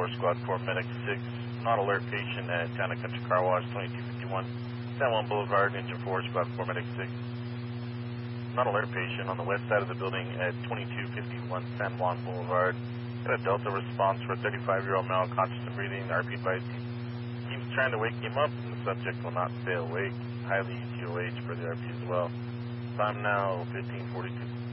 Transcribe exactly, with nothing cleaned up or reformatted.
four, Squad four, Medic six. Not alert patient at Town and Country Car Wash, twenty-two fifty-one, San Juan Boulevard, Engine four, Squad four, Medic six. Not alert patient on the west side of the building at twenty-two fifty-one, San Juan Boulevard. Got a Delta response for a thirty-five-year-old male, conscious and breathing. The R P advice keeps trying to wake him up, and the subject will not stay awake. Highly T O H for the R P as well. Time now, fifteen forty-two.